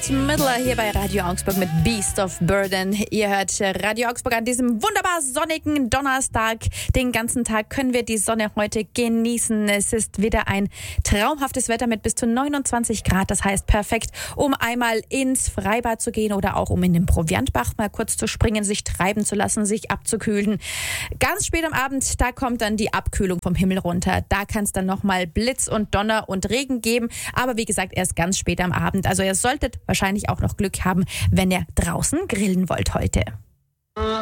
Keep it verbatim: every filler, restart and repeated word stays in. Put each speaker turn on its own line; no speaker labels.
Midler hier bei Radio Augsburg mit Beast of Burden. Ihr hört Radio Augsburg an diesem wunderbar sonnigen Donnerstag. Den ganzen Tag können wir die Sonne heute genießen. Es ist wieder ein traumhaftes Wetter mit bis zu neunundzwanzig Grad. Das heißt perfekt, um einmal ins Freibad zu gehen oder auch um in den Proviantbach mal kurz zu springen, sich treiben zu lassen, sich abzukühlen. Ganz spät am Abend, da kommt dann die Abkühlung vom Himmel runter. Da kann es dann nochmal Blitz und Donner und Regen geben. Aber wie gesagt, erst ganz spät am Abend. Also ihr solltet wahrscheinlich auch noch Glück haben, wenn ihr draußen grillen wollt heute.